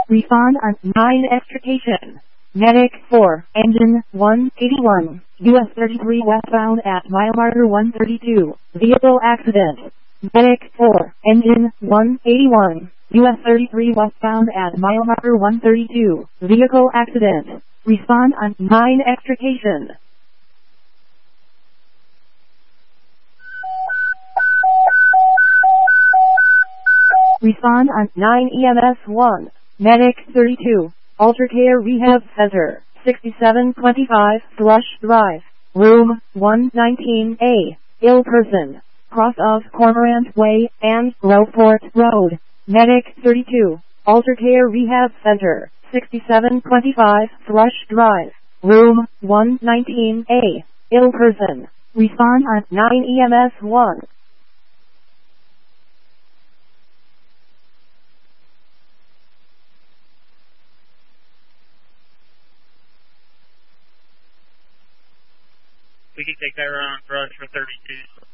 Respond on 9 extrication. Medic 4, engine 181, US 33 westbound at mile marker 132, vehicle accident. Medic 4, engine 181, US 33 westbound at mile marker 132, vehicle accident. Respond on 9 extrication. Respond on 9 EMS 1, Medic 32, Altercare Rehab Center, 6725 Slush Drive, Room 119A, ill person, cross of Cormorant Way and Groveport Road. Medic 32, Altercare Rehab Center, 6725 Slush Drive, Room 119A, ill person. Respond on 9 EMS 1. We can take that around brush for 32.